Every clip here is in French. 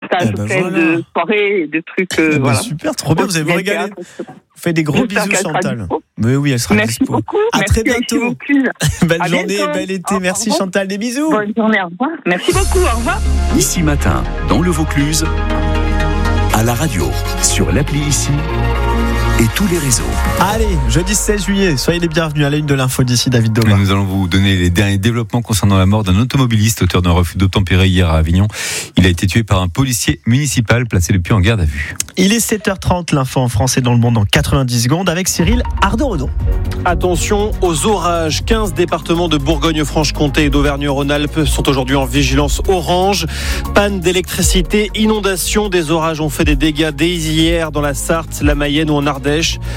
stage, plein de soirées, de trucs. Voilà. Super, trop bien, vous allez vous régaler. Vous faites des gros bisous, Chantal. Mais oui, elle sera merci dispo. Beaucoup. À merci très bientôt. Belle journée, bientôt. bel été. Merci Chantal, des bisous. Bonne journée, au revoir. Merci beaucoup, au revoir. Ici Matin, dans le Vaucluse, à la radio, sur l'appli Ici et tous les réseaux. Allez, jeudi 16 juillet, soyez les bienvenus à la une de l'info d'ici, David Doba. Nous allons vous donner les derniers développements concernant la mort d'un automobiliste auteur d'un refus d'obtempérer hier à Avignon. Il a été tué par un policier municipal placé depuis en garde à vue. Il est 7h30, l'info en français dans le monde en 90 secondes avec Cyril Ardo-Redon. Attention aux orages. 15 départements de Bourgogne-Franche-Comté et d'Auvergne-Rhône-Alpes sont aujourd'hui en vigilance orange. Panne d'électricité, inondation. Des orages ont fait des dégâts dès hier dans la Sarthe, la Mayenne ou en Ardèche.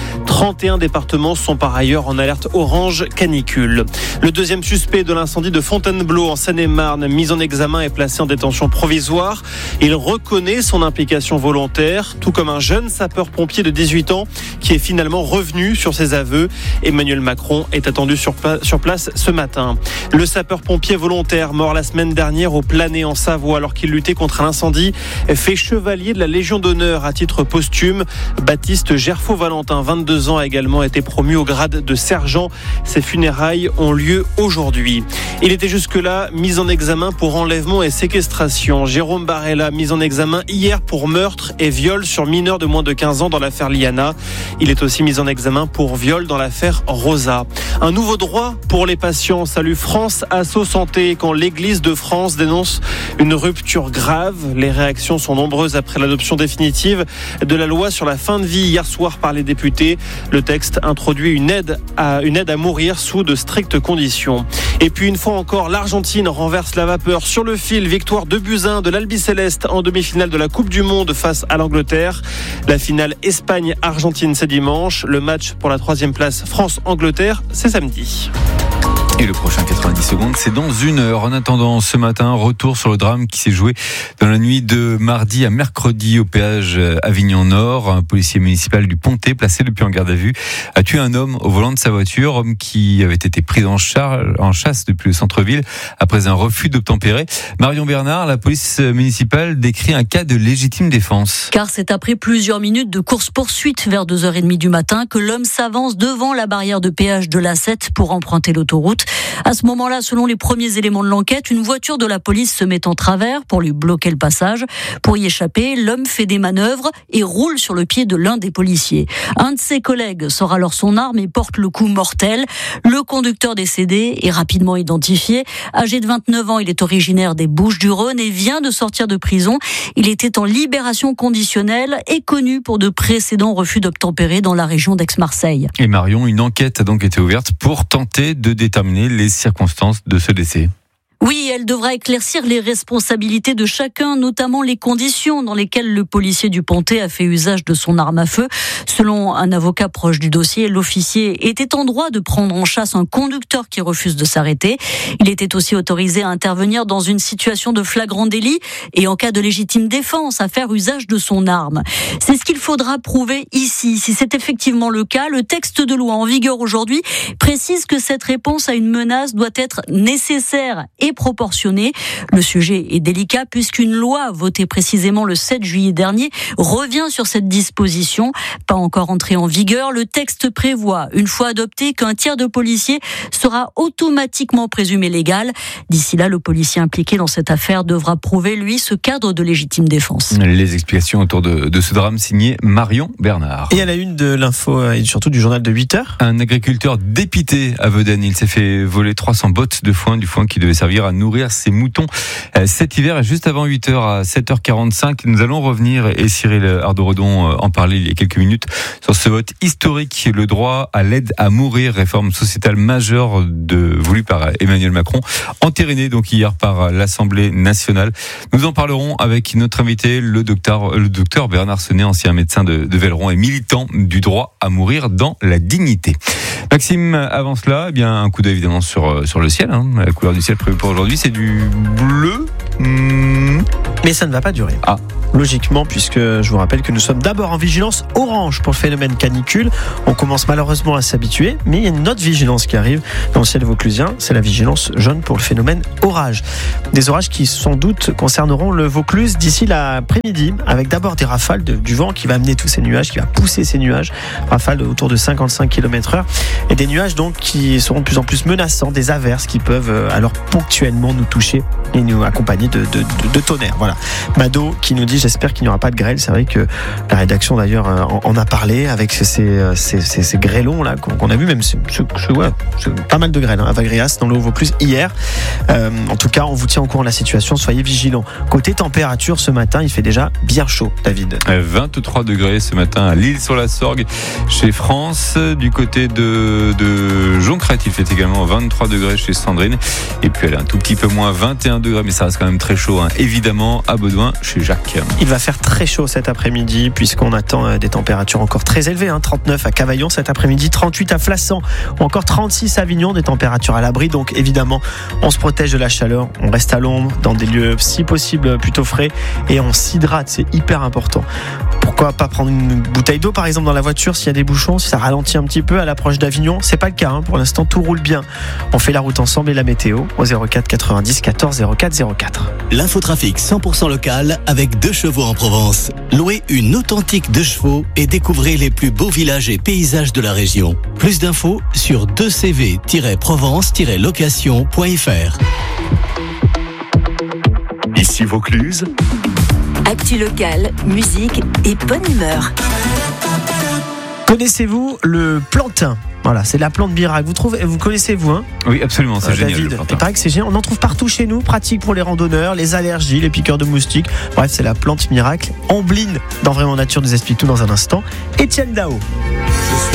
31 départements sont par ailleurs en alerte orange canicule. Le deuxième suspect de l'incendie de Fontainebleau en Seine-et-Marne, mis en examen et placé en détention provisoire. Il reconnaît son implication volontaire, tout comme un jeune sapeur-pompier de 18 ans qui est finalement revenu sur ses aveux. Emmanuel Macron est attendu sur place ce matin. Le sapeur-pompier volontaire mort la semaine dernière au Planay en Savoie alors qu'il luttait contre un incendie fait chevalier de la Légion d'honneur à titre posthume. Baptiste Gerfaud-Valentin, 22 ans, a également été promu au grade de sergent. Ses funérailles ont lieu aujourd'hui. Il était jusque-là mis en examen pour enlèvement et séquestration. Jérôme Barella, mis en examen hier pour meurtre et viol sur mineur de moins de 15 ans dans l'affaire Liana. Il est aussi mis en examen pour viol dans l'affaire Rosa. Un nouveau droit pour les patients. Salut France Asso Santé quand l'Église de France dénonce une rupture grave. Les réactions sont nombreuses après l'adoption définitive de la loi sur la fin de vie hier soir par les députés. Le texte introduit une aide à mourir sous de strictes conditions. Et puis une fois encore, l'Argentine renverse la vapeur sur le fil. Victoire 2-1 de l'Albi Céleste en demi-finale de la Coupe du Monde face à l'Angleterre. La finale Espagne-Argentine, c'est dimanche. Le match pour la 3e place France-Angleterre, c'est samedi. Et le prochain 90 secondes, c'est dans 1 heure. En attendant, ce matin, retour sur le drame qui s'est joué dans la nuit de mardi à mercredi au péage Avignon-Nord. Un policier municipal du Pontet, placé depuis en garde à vue, a tué un homme au volant de sa voiture, homme qui avait été pris en chasse depuis le centre-ville après un refus d'obtempérer. Marion Bernard, la police municipale décrit un cas de légitime défense. Car c'est après plusieurs minutes de course-poursuite vers 2h30 du matin que l'homme s'avance devant la barrière de péage de l'A7 pour emprunter l'autoroute. À ce moment-là, selon les premiers éléments de l'enquête, une voiture de la police se met en travers pour lui bloquer le passage. Pour y échapper, l'homme fait des manœuvres et roule sur le pied de l'un des policiers. Un de ses collègues sort alors son arme et porte le coup mortel. Le conducteur décédé est rapidement identifié. Âgé de 29 ans, il est originaire des Bouches-du-Rhône et vient de sortir de prison. Il était en libération conditionnelle et connu pour de précédents refus d'obtempérer dans la région d'Aix-Marseille. Et Marion, une enquête a donc été ouverte pour tenter de déterminer les circonstances de ce décès. Oui, elle devra éclaircir les responsabilités de chacun, notamment les conditions dans lesquelles le policier du Pontet a fait usage de son arme à feu. Selon un avocat proche du dossier, l'officier était en droit de prendre en chasse un conducteur qui refuse de s'arrêter. Il était aussi autorisé à intervenir dans une situation de flagrant délit et en cas de légitime défense à faire usage de son arme. C'est ce qu'il faudra prouver ici. Si c'est effectivement le cas, le texte de loi en vigueur aujourd'hui précise que cette réponse à une menace doit être nécessaire et proportionnée. Le sujet est délicat puisqu'une loi votée précisément le 7 juillet dernier revient sur cette disposition. Pas encore entrée en vigueur, le texte prévoit, une fois adopté, qu'un tiers de policiers sera automatiquement présumé légal. D'ici là, le policier impliqué dans cette affaire devra prouver, lui, ce cadre de légitime défense. Les explications autour de ce drame signé Marion Bernard. Et à la une de l'info et surtout du journal de 8h. Un agriculteur dépité à Veuden. Il s'est fait voler 300 bottes de foin, du foin qui devait servir à nourrir ses moutons cet hiver. Et juste avant 8h, à 7h45, nous allons revenir, et Cyril Ardo-Redon en parlait il y a quelques minutes, sur ce vote historique, le droit à l'aide à mourir, réforme sociétale majeure voulue par Emmanuel Macron, entériné donc hier par l'Assemblée nationale. Nous en parlerons avec notre invité, le docteur Bernard Senet, ancien médecin de Velleron et militant du droit à mourir dans la dignité. Maxime, avant cela, eh bien, un coup d'œil évidemment sur le ciel. La couleur du ciel prévue pour aujourd'hui, c'est du bleu. Mais ça ne va pas durer. Ah. Logiquement, puisque je vous rappelle que nous sommes d'abord en vigilance orange pour le phénomène canicule. On commence malheureusement à s'habituer, mais il y a une autre vigilance qui arrive dans le ciel vauclusien, c'est la vigilance jaune pour le phénomène orage. Des orages qui sans doute concerneront le Vaucluse d'ici l'après-midi, avec d'abord des rafales du vent qui va amener tous ces nuages, qui va pousser ces nuages, rafales autour de 55 km/h, et des nuages donc qui seront de plus en plus menaçants, des averses qui peuvent alors ponctuellement nous toucher et nous accompagner de tonnerre. Voilà. Mado qui nous dit j'espère qu'il n'y aura pas de grêle. C'est vrai que la rédaction d'ailleurs en a parlé avec ces grêlons là qu'on a vu, même c'est pas mal de grêle à Vagréas dans le Haut-Vaucluse hier. En tout cas, on vous tient au courant de la situation, soyez vigilants. Côté température, ce matin, il fait déjà bien chaud, David. 23 degrés ce matin à L'Isle-sur-la-Sorgue, chez France. Du côté de Joncrête, il fait également 23 degrés chez Sandrine. Et puis elle est un tout petit peu moins, 21 degrés, mais ça reste quand même très chaud, hein. Évidemment, à Baudouin, chez Jacques. Il va faire très chaud cet après-midi, puisqu'on attend des températures encore très élevées, 39 à Cavaillon cet après-midi, 38 à Flassan, ou encore 36 à Avignon, des températures à l'abri. Donc évidemment, on se protège de la chaleur, on reste à l'ombre, dans des lieux si possible plutôt frais, et on s'hydrate, c'est hyper important. Pourquoi pas prendre une bouteille d'eau par exemple dans la voiture s'il y a des bouchons, si ça ralentit un petit peu à l'approche d'Avignon? C'est pas le cas, pour l'instant tout roule bien. On fait la route ensemble et la météo au 04 90 14 04 04. L'infotrafic 100% local avec 2 chevaux en Provence. Louez une authentique 2 chevaux et découvrez les plus beaux villages et paysages de la région. Plus d'infos sur 2cv-provence-location.fr. Ici Vaucluse. Actu locale, musique et bonne humeur. Connaissez-vous le plantain? Voilà, c'est la plante miracle. Vous connaissez-vous, hein? Oui, absolument, c'est génial. David, il paraît que c'est génial. On en trouve partout chez nous, pratique pour les randonneurs, les allergies, les piqueurs de moustiques. Bref, c'est la plante miracle. Ambline dans Vraiment Nature nous explique tout dans un instant. Étienne Dao.